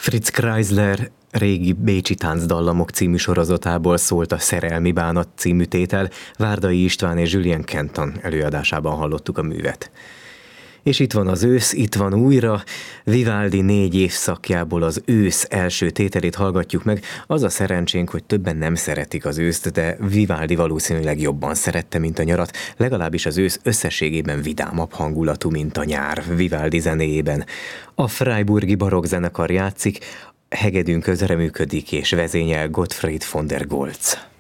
Fritz Kreisler régi bécsi táncdallamok című sorozatából szólt a Szerelmi bánat című tétel, Várdai István és Julien Kenton előadásában hallottuk a művet. És itt van az ősz, itt van újra, Vivaldi 4 évszakjából az ősz első tételét hallgatjuk meg. Az a szerencsénk, hogy többen nem szeretik az őszt, de Vivaldi valószínűleg jobban szerette, mint a nyarat, legalábbis az ősz összességében vidámabb hangulatú, mint a nyár Vivaldi zenéjében. A Freiburgi barokkzenekar játszik, hegedűn közreműködik és vezényel Gottfried von der Goltz.